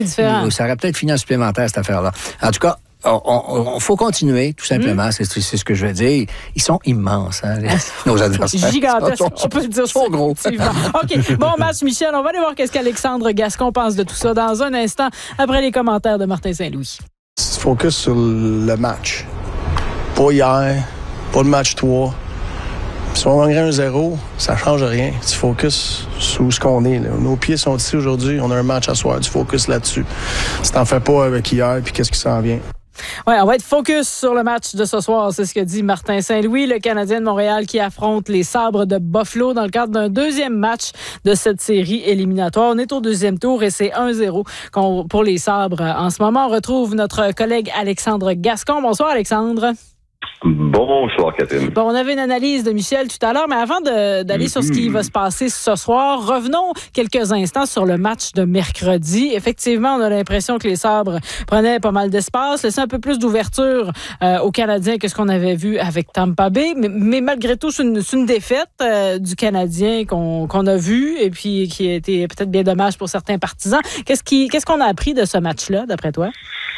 différent. Ça aurait peut-être fini en supplémentaire, cette affaire-là. En tout cas, il faut continuer, tout simplement. C'est ce que je veux dire. Ils sont immenses, hein, nos adversaires. Gigantesques, on peut le dire. Trop gros. OK, bon match, Michel. On va aller voir qu'est-ce qu'Alexandre Gascon pense de tout ça dans un instant, après les commentaires de Martin Saint-Louis. Focus sur le match. Pas hier, pas le match 3. Si on gagnerait 1-0, ça change rien. Tu focus sur ce qu'on est. Là. Nos pieds sont ici aujourd'hui. On a un match à soir. Tu focus là-dessus. Si t'en fais pas avec hier, puis qu'est-ce qui s'en vient? Oui, on va être focus sur le match de ce soir. C'est ce que dit Martin Saint-Louis, le Canadien de Montréal qui affronte les Sabres de Buffalo dans le cadre d'un deuxième match de cette série éliminatoire. On est au deuxième tour et c'est 1-0 pour les Sabres. En ce moment, on retrouve notre collègue Alexandre Gascon. Bonsoir, Alexandre. Bonsoir, Catherine. Bon, on avait une analyse de Michel tout à l'heure, mais avant d'aller sur ce qui va se passer ce soir, revenons quelques instants sur le match de mercredi. Effectivement, on a l'impression que les Sabres prenaient pas mal d'espace, laissaient un peu plus d'ouverture aux Canadiens que ce qu'on avait vu avec Tampa Bay, mais malgré tout, c'est une défaite du Canadien qu'on a vu et puis qui a été peut-être bien dommage pour certains partisans. Qu'est-ce qu'on a appris de ce match-là, d'après toi?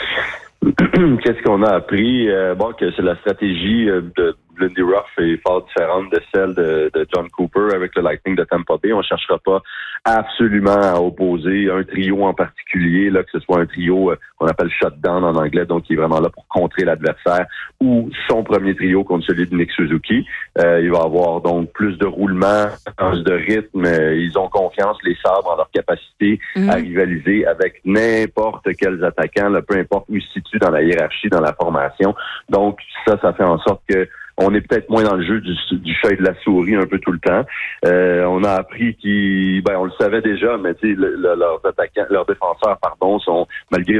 Qu'est-ce qu'on a appris? Que c'est la stratégie de Lindy Ruff est fort différente de celle de John Cooper avec le Lightning de Tampa Bay. On ne cherchera pas absolument à opposer un trio en particulier, là, que ce soit un trio qu'on appelle shutdown en anglais, donc qui est vraiment là pour contrer l'adversaire, ou son premier trio contre celui de Nick Suzuki. Il va avoir donc plus de roulement, plus de rythme. Ils ont confiance, les Sabres, en leur capacité à rivaliser avec n'importe quels attaquants, là, peu importe où ils se situent dans la hiérarchie, dans la formation. Donc ça fait en sorte que on est peut-être moins dans le jeu du chat et de la souris un peu tout le temps. On a appris on le savait déjà, mais tu sais, leurs attaquants, leurs défenseurs, sont malgré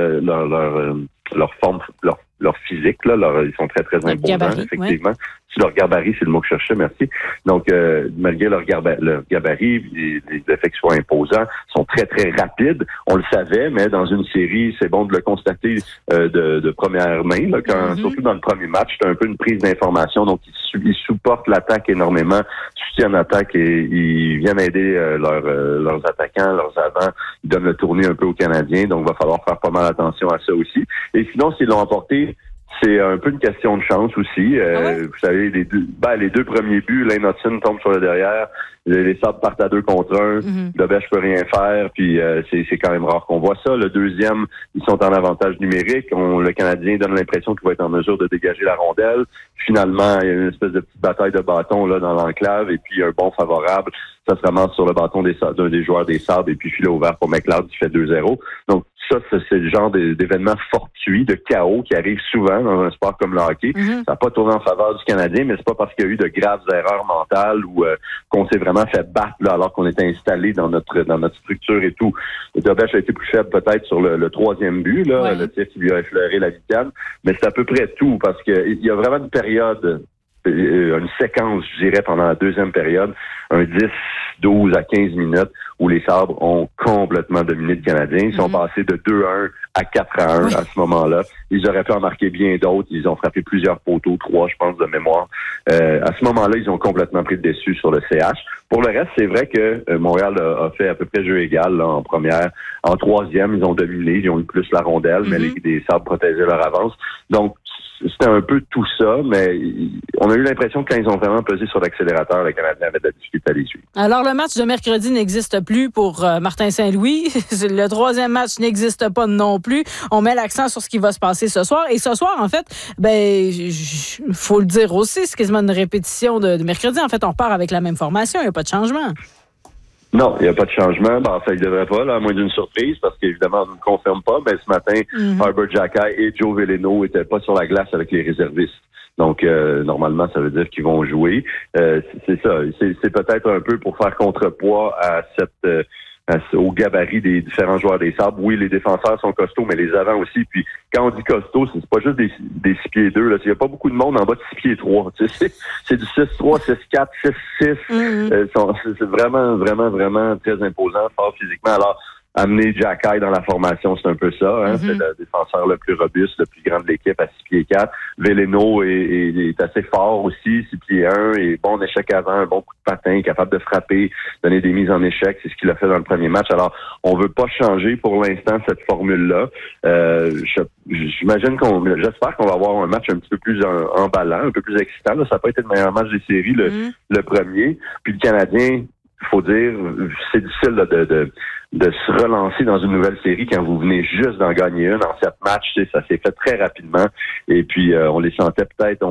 leur forme, leur physique, là, ils sont très, très imposants, gabarit, effectivement. Ouais. Leur gabarit, c'est le mot que je cherchais, merci. Donc, malgré leur gabarit, les effets qui sont imposants, sont très, très rapides. On le savait, mais dans une série, c'est bon de le constater de première main, là, surtout dans le premier match, c'est un peu une prise d'information. Donc, ils supportent l'attaque énormément, soutiennent l'attaque et ils viennent aider leurs attaquants, leurs avants. Ils donnent le tournis un peu aux Canadiens. Donc, il va falloir faire pas mal attention à ça aussi. Et sinon, s'ils l'ont emporté, c'est un peu une question de chance aussi. Vous savez, les deux premiers buts, Lane Hudson tombe sur le derrière, les Sabres partent à 2 contre 1, Dobèche peut rien faire, puis c'est quand même rare qu'on voit ça. Le deuxième, ils sont en avantage numérique. Le Canadien donne l'impression qu'il va être en mesure de dégager la rondelle. Finalement, il y a une espèce de petite bataille de bâton là dans l'enclave, et puis un bon favorable. Ça se ramasse sur le bâton d'un des joueurs des Sabres, et puis filet ouvert pour McLeod qui fait 2-0. Donc, ça, c'est le genre d'événements fortuits, de chaos qui arrive souvent dans un sport comme le hockey. Ça n'a pas tourné en faveur du Canadien, mais c'est pas parce qu'il y a eu de graves erreurs mentales ou qu'on s'est vraiment fait battre là, alors qu'on était installé dans notre structure et tout. Dobèche a été plus faible peut-être sur le troisième but, là, le tir qui lui a effleuré la vitane, mais c'est à peu près tout parce que il y a vraiment une période, une séquence, je dirais, pendant la deuxième période, un 10, 12 à 15 minutes où les Sabres ont complètement dominé le Canadien. Ils sont passés de 2-1 à 4-1 à ce moment-là. Ils auraient pu en marquer bien d'autres. Ils ont frappé plusieurs poteaux, 3, je pense, de mémoire. À ce moment-là, ils ont complètement pris le dessus sur le CH. Pour le reste, c'est vrai que Montréal a fait à peu près jeu égal là, en première. En troisième, ils ont dominé. Ils ont eu plus la rondelle, mais les Sabres protégeaient leur avance. Donc, c'était un peu tout ça, mais on a eu l'impression que quand ils ont vraiment pesé sur l'accélérateur, le Canadien avait de la difficulté à les suivre. Alors, le match de mercredi n'existe plus pour Martin Saint-Louis. Le troisième match n'existe pas non plus. On met l'accent sur ce qui va se passer ce soir. Et ce soir, en fait, faut le dire aussi, c'est quasiment une répétition de mercredi. En fait, on repart avec la même formation. Il n'y a pas de changement. Non, il n'y a pas de changement. Ça, il ne devrait pas, là, à moins d'une surprise, parce qu'évidemment, on ne confirme pas. Mais ce matin, Herbert Xhekaj et Joe Veleno n'étaient pas sur la glace avec les réservistes. Donc, normalement, ça veut dire qu'ils vont jouer. C'est ça. C'est peut-être un peu pour faire contrepoids à au gabarit des différents joueurs des Sabres. Oui, les défenseurs sont costauds, mais les avants aussi. Puis, quand on dit costaud, c'est pas juste des 6 pieds 2. Là. Il n'y a pas beaucoup de monde en bas de 6 pieds 3. Tu sais, c'est du 6-3, 6-4, 6-6. C'est vraiment, vraiment, vraiment très imposant, fort physiquement. Alors, amener Jacky dans la formation, c'est un peu ça. Hein? C'est le défenseur le plus robuste, le plus grand de l'équipe à 6 pieds 4. Veleno est assez fort aussi, 6 pieds 1, et bon en échec avant, un bon coup de patin, capable de frapper, donner des mises en échec. C'est ce qu'il a fait dans le premier match. Alors, on veut pas changer pour l'instant cette formule-là. J'imagine j'espère qu'on va avoir un match un petit peu plus emballant, un peu plus excitant. Là, ça n'a pas été le meilleur match des séries, le premier. Puis le Canadien, il faut dire, c'est difficile là, de se relancer dans une nouvelle série quand vous venez juste d'en gagner une en 7 matchs. Ça s'est fait très rapidement. Et puis, on les sentait peut-être...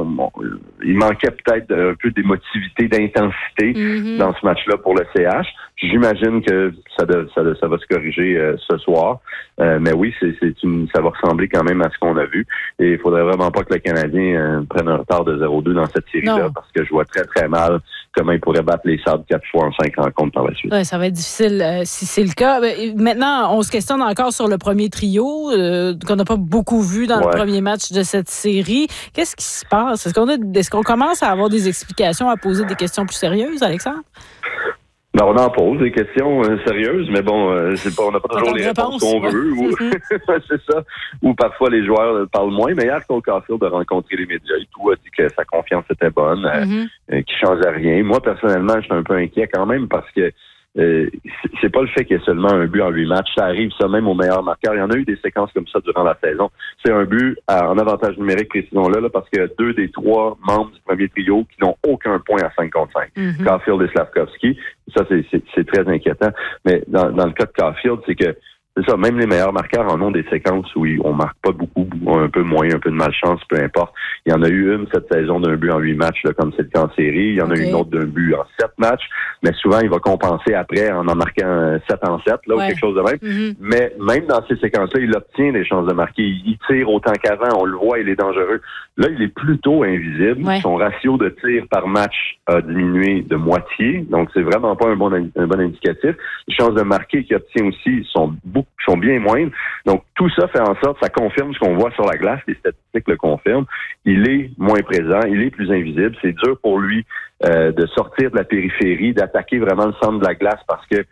il manquait peut-être un peu d'émotivité, d'intensité dans ce match-là pour le CH. J'imagine que ça va se corriger ce soir. Mais oui, ça va ressembler quand même à ce qu'on a vu. Et il faudrait vraiment pas que le Canadien prenne un retard de 0-2 dans cette série-là, parce que je vois très, très mal comment il pourrait battre les Sabres 4 fois en 5 rencontres par la suite. Ouais, ça va être difficile si c'est le cas. Maintenant, on se questionne encore sur le premier trio qu'on n'a pas beaucoup vu dans le premier match de cette série. Qu'est-ce qui se passe? Est-ce qu'on commence à avoir des explications, à poser des questions plus sérieuses, Alexandre? Ben, on en pose des questions sérieuses, mais bon, on n'a pas toujours les réponses qu'on veut. C'est ça. Ou parfois les joueurs parlent moins. Mais hier, Cole Caulfield a rencontré les médias et tout, a dit que sa confiance était bonne, qu'il changeait rien. Moi, personnellement, je suis un peu inquiet quand même parce que c'est pas le fait qu'il y ait seulement un but en 8 matchs. Ça arrive, ça, même au meilleur marqueur. Il y en a eu des séquences comme ça durant la saison. C'est un but en avantage numérique, précisons-le, là, parce qu'il y a 2 des 3 membres du premier trio qui n'ont aucun point à 5 contre 5. Caulfield et Slafkovský. Ça, c'est très inquiétant. Mais dans le cas de Caulfield, c'est que c'est ça, même les meilleurs marqueurs en ont des séquences où on marque pas beaucoup, un peu moins, un peu de malchance, peu importe. Il y en a eu une cette saison d'un but en 8 matchs, là, comme c'est le cas en série. Il y en a eu une autre d'un but en 7 matchs. Mais souvent, il va compenser après en marquant 7 en 7, là, ou quelque chose de même. Mais même dans ces séquences-là, il obtient des chances de marquer. Il tire autant qu'avant. On le voit, il est dangereux. Là, il est plutôt invisible. Son ratio de tir par match a diminué de moitié. Donc, c'est vraiment pas un bon indicatif. Les chances de marquer qu'il obtient aussi sont bien moindres. Donc, tout ça fait en sorte, ça confirme ce qu'on voit sur la glace, les statistiques le confirment. Il est moins présent, il est plus invisible. C'est dur pour lui de sortir de la périphérie, d'attaquer vraiment le centre de la glace parce que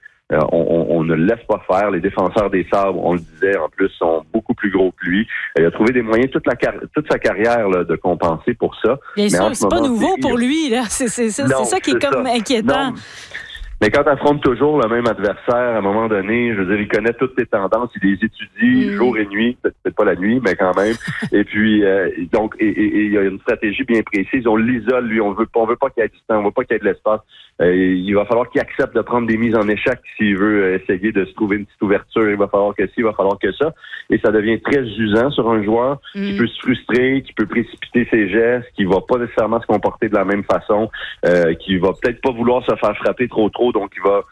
on ne le laisse pas faire. Les défenseurs des Sabres, on le disait, en plus, sont beaucoup plus gros que lui. Il a trouvé des moyens toute sa carrière là, de compenser pour ça. Bien sûr, c'est pas nouveau pour lui. Là. C'est ça qui est comme inquiétant. Non. Mais quand tu affrontes toujours le même adversaire, à un moment donné, je veux dire, il connaît toutes tes tendances, il les étudie jour et nuit, peut-être pas la nuit, mais quand même. Et puis, donc, il y a une stratégie bien précise. On l'isole, lui, on veut pas qu'il y ait du temps, on veut pas qu'il y ait de l'espace. Il va falloir qu'il accepte de prendre des mises en échec s'il veut essayer de se trouver une petite ouverture. Il va falloir que ci, il va falloir que ça. Et ça devient très usant sur un joueur qui peut se frustrer, qui peut précipiter ses gestes, qui va pas nécessairement se comporter de la même façon, qui va peut-être pas vouloir se faire frapper trop, donc il va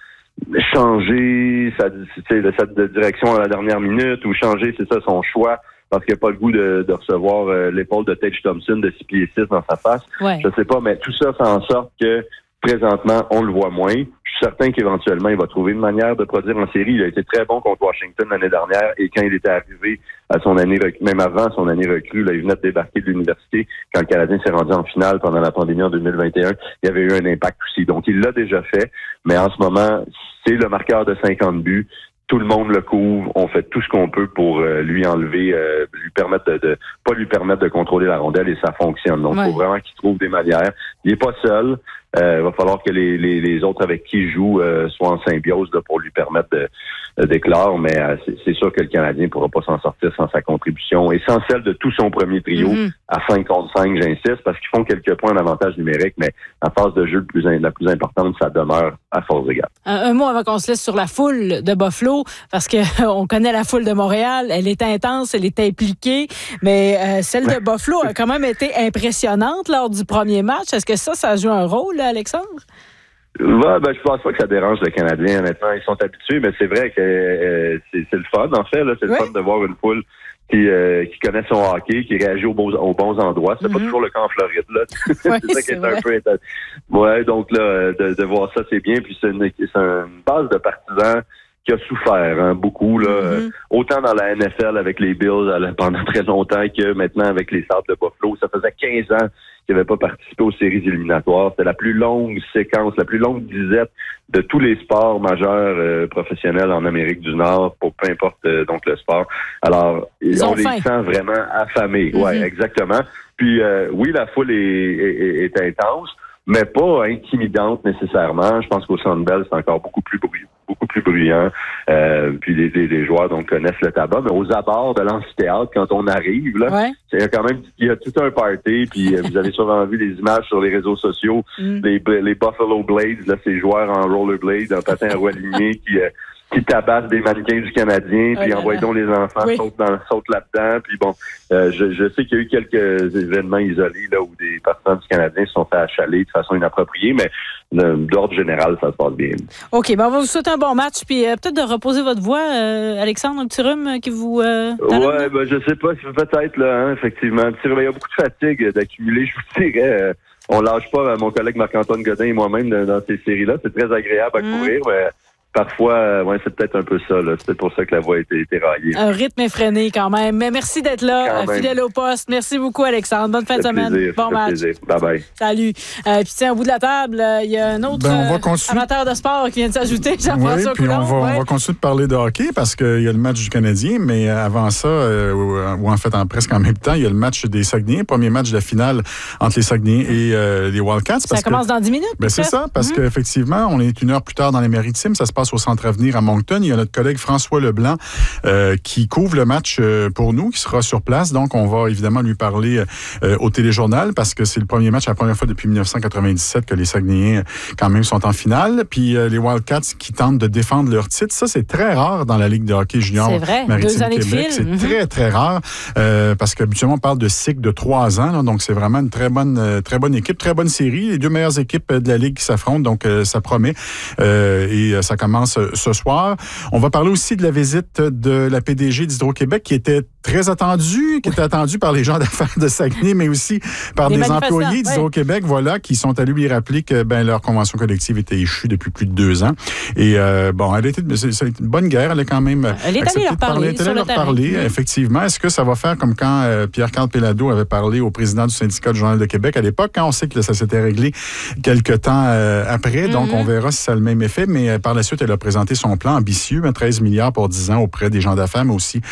changer sa direction à la dernière minute ou changer, c'est ça, son choix parce qu'il n'a pas le goût de recevoir l'épaule de Tage Thompson de 6 pieds 6 dans sa face. Je sais pas, mais tout ça fait en sorte que présentement, on le voit moins. Je suis certain qu'éventuellement, il va trouver une manière de produire en série. Il a été très bon contre Washington l'année dernière et quand il était arrivé à son année, même avant son année recrue, là, il venait de débarquer de l'université quand le Canadien s'est rendu en finale pendant la pandémie en 2021. Il y avait eu un impact aussi. Donc, il l'a déjà fait, mais en ce moment, c'est le marqueur de 50 buts. Tout le monde le couvre. On fait tout ce qu'on peut pour lui enlever, lui permettre pas lui permettre de contrôler la rondelle et ça fonctionne. Donc, il faut vraiment qu'il trouve des manières. Il est pas seul. Il va falloir que les autres avec qui il joue soient en symbiose là, pour lui permettre d'éclore, mais c'est sûr que le Canadien ne pourra pas s'en sortir sans sa contribution et sans celle de tout son premier trio à 5 contre 5, j'insiste, parce qu'ils font quelques points d'avantage numérique, mais en phase de jeu la plus importante, ça demeure à force égale. Un mot avant qu'on se laisse sur la foule de Buffalo, parce que on connaît la foule de Montréal, elle est intense, elle est impliquée, mais celle de Buffalo a quand même été impressionnante lors du premier match. Est-ce que ça joue un rôle, là, Alexandre? Je pense pas que ça dérange le Canadien, honnêtement. Ils sont habitués, mais c'est vrai que c'est le fun, en fait. Là, c'est le fun de voir une foule qui connaît son hockey, qui réagit aux bons endroits. C'est pas toujours le cas en Floride, là. C'est ça qui est un peu... Ouais, donc là, de voir ça, c'est bien. Puis c'est une base de partisans qui a souffert beaucoup, là, autant dans la NFL avec les Bills pendant très longtemps que maintenant avec les Sabres de Buffalo. Ça faisait 15 ans qui n'avaient pas participé aux séries éliminatoires. C'était la plus longue séquence, la plus longue disette de tous les sports majeurs professionnels en Amérique du Nord, pour peu importe donc le sport. Alors, on les sent vraiment affamés. Ouais, exactement. Puis oui, la foule est intense, mais pas intimidante nécessairement. Je pense qu'au Centre Bell, c'est encore beaucoup plus bruyant. Puis les joueurs donc connaissent le tabac. Mais aux abords de l'amphithéâtre, quand on arrive, là, il y a tout un party. Puis vous avez sûrement vu les images sur les réseaux sociaux, les Buffalo Blades, là, ces joueurs en rollerblade, en patin à roue alignée qui tabassent des mannequins du Canadien, puis envoient donc les enfants sautent là-dedans. Puis bon, je sais qu'il y a eu quelques événements isolés là où des partisans du Canadien se sont fait achaler de façon inappropriée, mais d'ordre général, ça se passe bien. OK, ben on va vous souhaiter un bon match, puis peut-être de reposer votre voix, Alexandre, un petit rhume qui vous... je sais pas, peut-être, là, effectivement. Un petit rhume, il y a beaucoup de fatigue d'accumuler, je vous dirais. On lâche pas, mon collègue Marc-Antoine Godin et moi-même dans ces séries-là. C'est très agréable à couvrir, mais... Parfois, c'est peut-être un peu ça. C'est peut-être pour ça que la voix a été raillée. Un rythme effréné quand même. Mais merci d'être là, fidèle au poste. Merci beaucoup, Alexandre. Bonne fin de semaine. Plaisir, bon match. Plaisir. Bye-bye. Salut. Puis tiens, au bout de la table, il y a un autre amateur de sport qui vient de s'ajouter, Jean-François Coulombe. On va continuer de parler de hockey parce qu'il y a le match du Canadien, mais avant ça, ou en fait presque en même temps, il y a le match des Saguenayens. Premier match de la finale entre les Saguenayens et les Wildcats. Ça commence dans 10 minutes. C'est ça, parce qu'effectivement, on est 1 heure plus tard dans les Maritimes. Ça se passe au Centre Avenir à Moncton. Il y a notre collègue François Leblanc qui couvre le match pour nous, qui sera sur place. Donc, on va évidemment lui parler au téléjournal parce que c'est le premier match, la première fois depuis 1997 que les Saguenayens, quand même, sont en finale. Puis les Wildcats qui tentent de défendre leur titre. Ça, c'est très rare dans la Ligue de hockey junior Maritime Québec. C'est très, très rare parce qu'habituellement, on parle de cycle de 3 ans. Là, donc, c'est vraiment une très bonne équipe, très bonne série. Les 2 meilleures équipes de la Ligue qui s'affrontent. Donc, ça promet. Et ça commence ce soir. On va parler aussi de la visite de la PDG d'Hydro-Québec qui était très attendue, par les gens d'affaires de Saguenay, mais aussi par des employés d'Hydro-Québec, qui sont allés lui rappeler que leur convention collective était échue depuis plus de 2 ans. Et c'est une bonne guerre. Elle a quand même accepté de parler. Elle est allée leur parler, effectivement. Est-ce que ça va faire comme quand Pierre-Carl Péladeau avait parlé au président du syndicat du Journal de Québec à l'époque, quand on sait que ça s'était réglé quelque temps après. Donc, on verra si ça a le même effet. Mais par la suite, elle a présenté son plan ambitieux, 13 milliards pour 10 ans auprès des gens d'affaires, mais aussi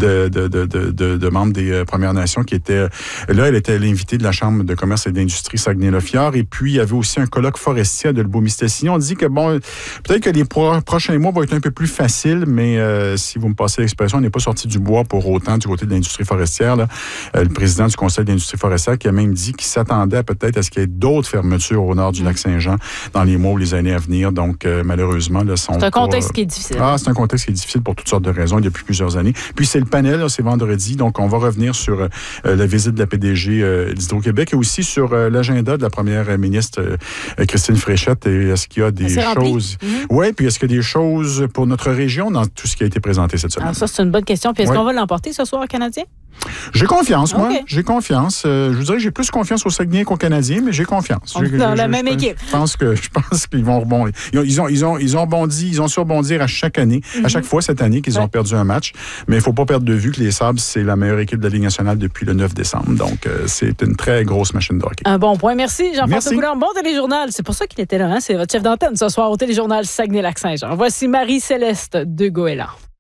de membres des Premières Nations qui étaient là. Elle était l'invitée de la Chambre de commerce et d'industrie Saguenay-Lafière. Et puis, il y avait aussi un colloque forestier à Delbo-Mistassini. On dit que, peut-être que les prochains mois vont être un peu plus faciles, mais si vous me passez l'expression, on n'est pas sorti du bois pour autant du côté de l'industrie forestière. Là. Le président du Conseil d'industrie forestière qui a même dit qu'il s'attendait peut-être à ce qu'il y ait d'autres fermetures au nord du lac Saint-Jean dans les mois ou les années à venir. Donc, malheureusement, là, c'est un contexte qui est difficile. C'est un contexte qui est difficile pour toutes sortes de raisons depuis plusieurs années. Puis, c'est le panel, là, c'est vendredi. Donc, on va revenir sur la visite de la PDG d'Hydro-Québec et aussi sur l'agenda de la première ministre Christine Fréchette. Et est-ce qu'il y a des choses... Oui, puis est-ce qu'il y a des choses pour notre région dans tout ce qui a été présenté cette semaine? Alors ça, c'est une bonne question. Puis est-ce qu'on va l'emporter ce soir, Canadien? J'ai confiance, moi. J'ai confiance. Je vous dirais que j'ai plus confiance aux Saguenayens qu'aux Canadiens, mais j'ai confiance. Dans la même équipe. Je pense qu'ils vont rebondir. Ils ont su rebondir à chaque année, à chaque fois cette année qu'ils ont perdu un match. Mais il ne faut pas perdre de vue que les Sabres, c'est la meilleure équipe de la Ligue nationale depuis le 9 décembre. Donc, c'est une très grosse machine de hockey. Un bon point. Merci, Jean-François Coulombe. Bon téléjournal. C'est pour ça qu'il était là. C'est votre chef d'antenne ce soir au téléjournal Saguenay-Lac-Saint-Jean. Voici Marie-Céleste de Goéland.